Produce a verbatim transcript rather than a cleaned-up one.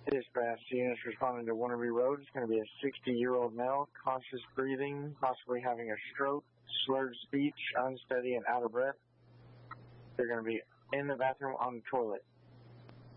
Dispatch units responding to Winterby Road. It's going to be a sixty-year-old male, cautious breathing, possibly having a stroke, slurred speech, unsteady, and out of breath. They're going to be in the bathroom on the toilet.